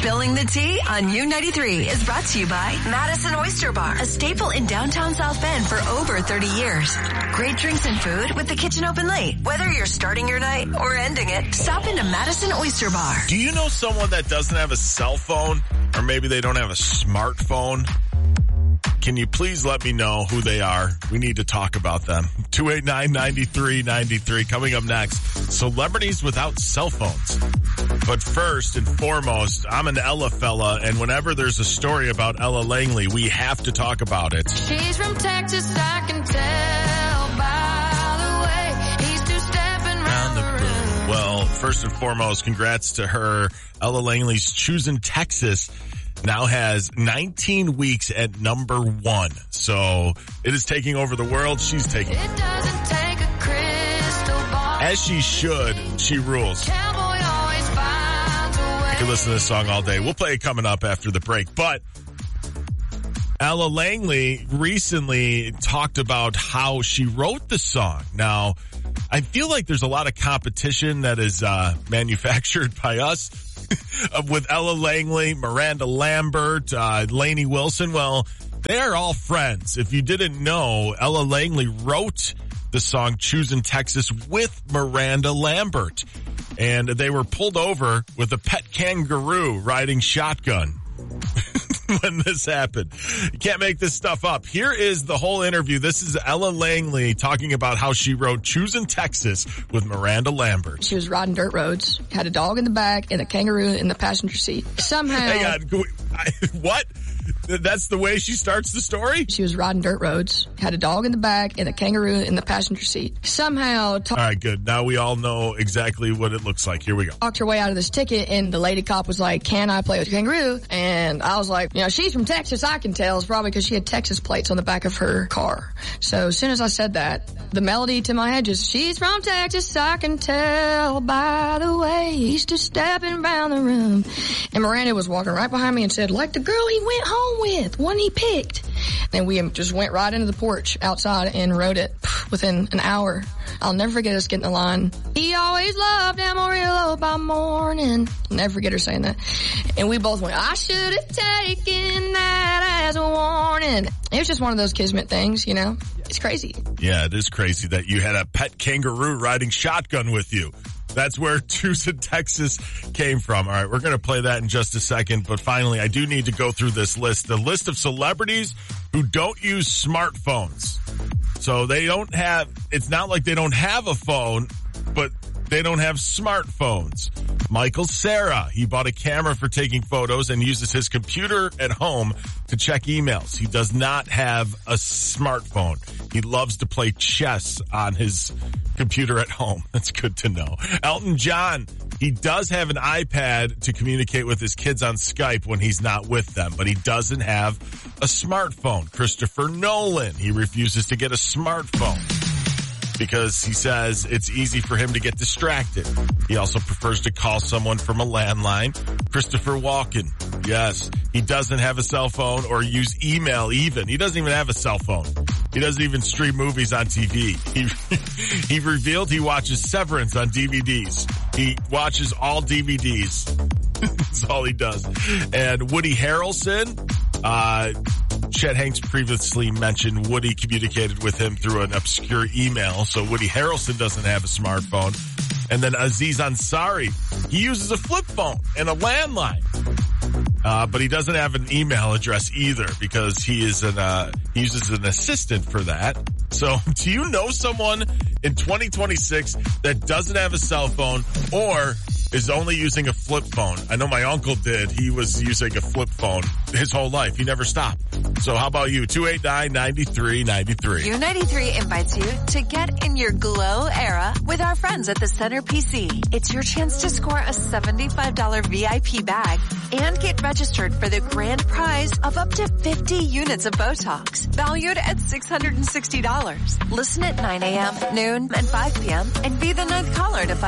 Spilling the Tea on U93 is brought to you by Madison Oyster Bar, a staple in downtown South Bend for over 30 years. Great drinks and food with the kitchen open late. Whether you're starting your night or ending it, stop into Madison Oyster Bar. Do you know someone that doesn't have a cell phone, or maybe they don't have a smartphone? Can you please let me know who they are? We need to talk about them. 289-9393. Coming up next, celebrities without cell phones. But first and foremost, I'm an Ella fella, and whenever there's a story about Ella Langley, we have to talk about it. She's from Texas, I can tell by the way he's two-stepping round the room. Well, first and foremost, congrats to her. Ella Langley's Choosing Texas now has 19 weeks at number 1. So it is taking over the world. She's taking It doesn't take a crystal ball. as she should. She rules. Cowboy always finds a way. You can listen to this song all day. We'll play it coming up after the break. But Ella Langley recently talked about how she wrote the song. Now, I feel like there's a lot of competition that is manufactured by us with Ella Langley, Miranda Lambert, Lainey Wilson. Well, they are all friends. If you didn't know, Ella Langley wrote the song Choosing Texas with Miranda Lambert. And they were pulled over with a pet kangaroo riding shotgun when this happened. You can't make this stuff up. Here is the whole interview. This is Ella Langley talking about how she wrote Choosing Texas with Miranda Lambert. She was riding dirt roads, had a dog in the back and a kangaroo in the passenger seat. Somehow... Hang on. What? That's the way she starts the story? She was riding dirt roads, had a dog in the back and a kangaroo in the passenger seat. Somehow... All right, good. Now we all know exactly what it looks like. Here we go. Talked her way out of this ticket, and the lady cop was like, "Can I play with your kangaroo?" And I was like, she's from Texas, I can tell. It's probably because she had Texas plates on the back of her car. So as soon as I said that, the melody to my head just, "She's from Texas, I can tell by the way he's just stepping around the room." And Miranda was walking right behind me and said, "Like the girl he went home with, one he picked." And we just went right into the porch outside and wrote it within an hour. I'll never forget us getting the line, "He always loved Amarillo by morning." I'll never forget her saying that. And we both went, "I should have taken that as a warning." It was just one of those kismet things, It's crazy. Yeah, it is crazy that you had a pet kangaroo riding shotgun with you. That's where Choosing Texas came from. All right, we're going to play that in just a second. But finally, I do need to go through this list. The list of celebrities who don't use smartphones. So it's not like they don't have a phone, but they don't have smartphones. Michael Cera, he bought a camera for taking photos and uses his computer at home to check emails. He does not have a smartphone. He loves to play chess on his computer at home. That's good to know. Elton John, he does have an iPad to communicate with his kids on Skype when he's not with them, but he doesn't have a smartphone. Christopher Nolan, he refuses to get a smartphone because he says it's easy for him to get distracted. He also prefers to call someone from a landline. Christopher Walken, yes, he doesn't have a cell phone or use email even. He doesn't even have a cell phone. He doesn't even stream movies on TV. He revealed he watches Severance on DVDs. He watches all DVDs. That's all he does. And Woody Harrelson, Chet Hanks previously mentioned Woody communicated with him through an obscure email, so Woody Harrelson doesn't have a smartphone. And then Aziz Ansari, he uses a flip phone and a landline. But he doesn't have an email address either because he uses an assistant for that. So do you know someone in 2026 that doesn't have a cell phone or is only using a flip phone? I know my uncle did. He was using a flip phone his whole life. He never stopped. So how about you? 289-9393. U93 invites you to get in your glow era with our friends at the Center PC. It's your chance to score a $75 VIP bag and get registered for the grand prize of up to 50 units of Botox, valued at $660. Listen at 9 a.m., noon, and 5 p.m. and be the 9th caller to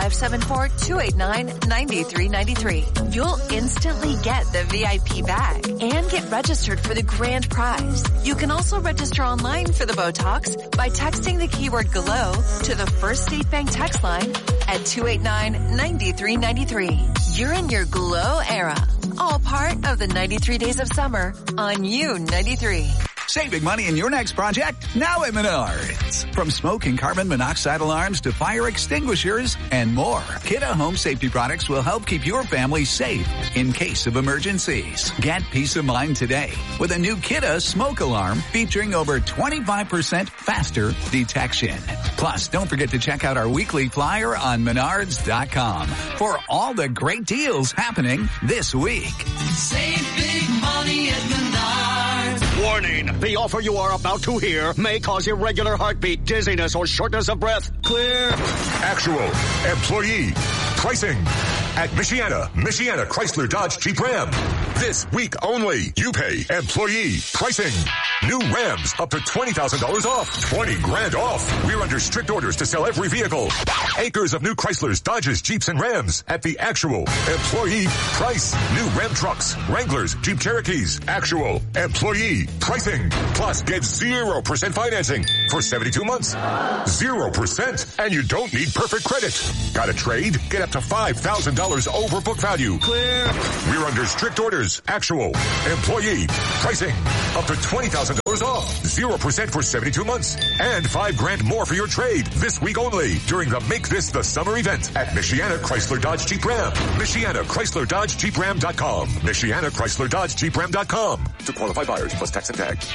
574-289-9393. You'll instantly get the VIP bag and get registered for the grand prize. You can also register online for the Botox by texting the keyword GLOW to the First State Bank text line at 289-9393. you're in your glow era. All part of the 93 Days of Summer on U93. Saving money in your next project? Now at Menards. From smoke and carbon monoxide alarms to fire extinguishers and more, Kidde Home Safety products will help keep your family safe in case of emergencies. Get peace of mind today with a new Kidde smoke alarm featuring over 25% faster detection. Plus, don't forget to check out our weekly flyer on Menards.com for all the great deals happening this week. Save big money at Menards. Warning, the offer you are about to hear may cause irregular heartbeat, dizziness, or shortness of breath. Clear. Actual employee pricing at Michiana Chrysler Dodge Jeep Ram. This week only, you pay employee pricing. New Rams up to $20,000 off. 20 grand off. We're under strict orders to sell every vehicle. Acres of new Chryslers, Dodges, Jeeps, and Rams at the actual employee price. New Ram trucks, Wranglers, Jeep Cherokees. Actual employee pricing. Plus, get 0% financing for 72 months. 0%. And you don't need perfect credit. Got a trade? Get up to $5,000 over book value. Clear. We're under strict orders. Actual employee pricing. Up to $20,000 off. 0% for 72 months. And 5 grand more for your trade this week only during the Make This the Summer event at Michiana Chrysler Dodge Jeep Ram. Michiana Chrysler Dodge Jeep Ram.com. Michiana Chrysler Dodge Jeep Ram.com. To qualify buyers plus tax and tag.